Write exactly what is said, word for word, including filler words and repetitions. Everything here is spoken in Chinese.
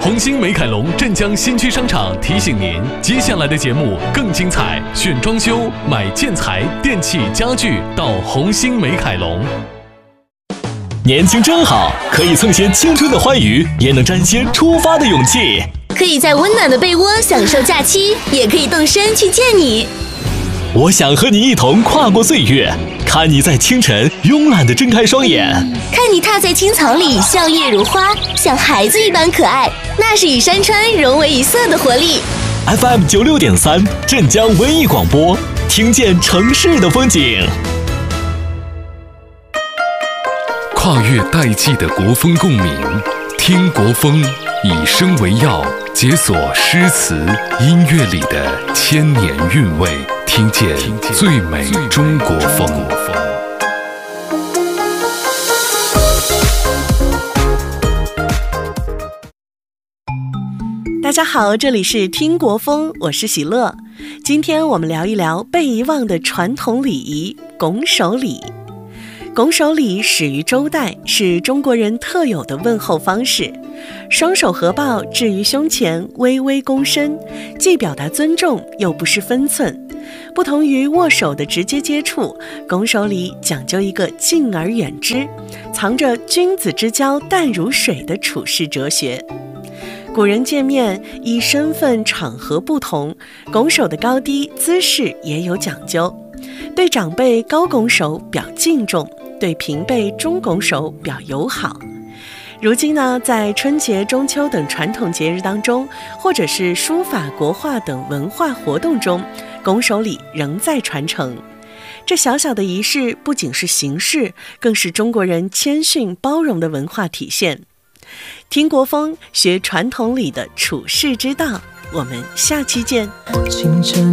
红星美凯龙镇江新区商场提醒您，接下来的节目更精彩，选装修、买建材、电器、家具到红星美凯龙。 年轻真好，可以蹭些青春的欢愉，也能沾些出发的勇气。 可以在温暖的被窝享受假期，也可以动身去见你。 我想和你一同跨过岁月，看你在清晨慵懒地睁开双眼， 看你踏在青草里笑靥如花，像孩子一般可爱，那是与山川融为一色的活力。 F M 九六点三，镇江文艺广播，听见城市的风景。 跨越代际的国风共鸣，听国风，以声为药，解锁诗词音乐里的千年韵味，听见最美中国风。 大家好，这里是听国风，我是喜乐。今天我们聊一聊被遗忘的传统礼仪——拱手礼。拱手礼始于周代，是中国人特有的问候方式。双手合抱置于胸前，微微躬身，既表达尊重，又不失分寸。不同于握手的直接接触，拱手礼讲究一个敬而远之，藏着君子之交淡如水的处世哲学。古人见面依身份场合不同，拱手的高低姿势也有讲究。对长辈高拱手表敬重，对平辈中拱手表友好。如今呢，在春节、中秋等传统节日当中，或者是书法、国画等文化活动中，拱手礼仍在传承。这小小的仪式不仅是形式，更是中国人谦逊包容的文化体现。听国风，学传统里的处世之道，我们下期见。